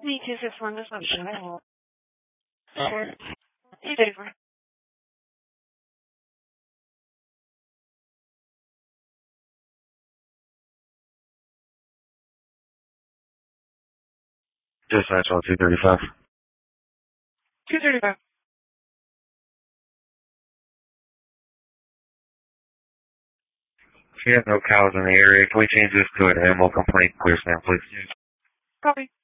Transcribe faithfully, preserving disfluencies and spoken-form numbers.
Me two six one, this one's Chanel. Two thirty-four. Dispatch on two thirty-five. two thirty-five. We have no cows in the area. Can we change this to an animal complaint clear stand, please? Copy.